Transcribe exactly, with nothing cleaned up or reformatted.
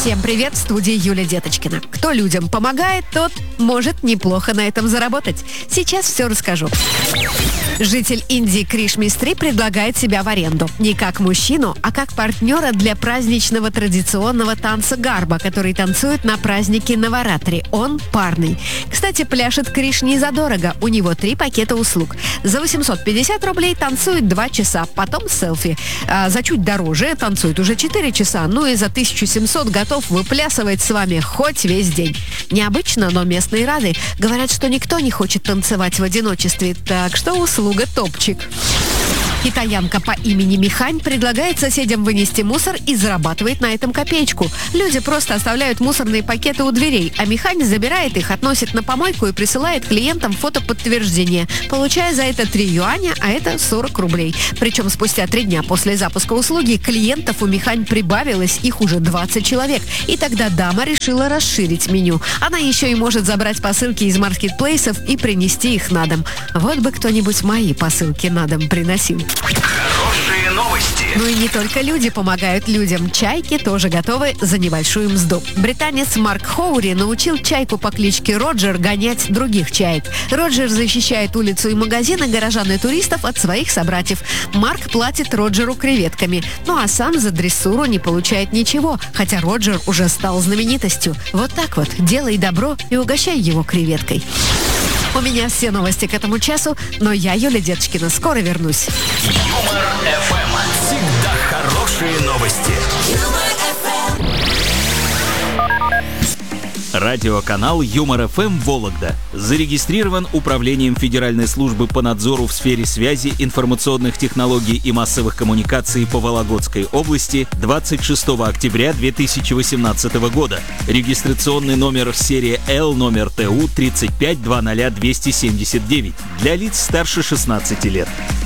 Всем привет, в студии Юлия Деточкина. Кто людям помогает, тот может неплохо на этом заработать. Сейчас все расскажу. Житель Индии Криш Мистри предлагает себя в аренду. Не как мужчину, а как партнера для праздничного традиционного танца гарба, который танцует на празднике Наваратри. Он парный. Кстати, пляшет Криш не задорого. У него три пакета услуг. За восемьсот пятьдесят рублей танцует два часа, потом селфи. А за чуть дороже танцует уже четыре часа, ну и за тысячу семьсот готов выплясывать с вами хоть весь день. Необычно, но местные рады. Говорят, что никто не хочет танцевать в одиночестве, так что услуга топчик. Китаянка по имени Михань предлагает соседям вынести мусор и зарабатывает на этом копеечку. Люди просто оставляют мусорные пакеты у дверей, а Михань забирает их, относит на помойку и присылает клиентам фотоподтверждение, получая за это три юаня, а это сорок рублей. Причем спустя три дня после запуска услуги клиентов у Михань прибавилось, их уже двадцать человек. И тогда дама решила расширить меню. Она еще и может забрать посылки из маркетплейсов и принести их на дом. Вот бы кто-нибудь мои посылки на дом приносил. Хорошие новости. Ну и не только люди помогают людям. Чайки тоже готовы за небольшую мзду. Британец Марк Хоури научил чайку по кличке Роджер гонять других чаек. Роджер защищает улицу и магазины, горожан и туристов от своих собратьев. Марк платит Роджеру креветками. Ну а сам за дрессуру не получает ничего, хотя Роджер уже стал знаменитостью. Вот так вот, делай добро и угощай его креветкой. У меня все новости к этому часу, но я, Юлия Деточкина, скоро вернусь. Юмор эф эм. Всегда хорошие новости. Радиоканал Юмор эф эм Вологда зарегистрирован Управлением Федеральной службы по надзору в сфере связи, информационных технологий и массовых коммуникаций по Вологодской области двадцать шестого октября две тысячи восемнадцатого года. Регистрационный номер серия Л номер Т У тридцать пять двадцать ноль двести семьдесят девять для лиц старше шестнадцати лет.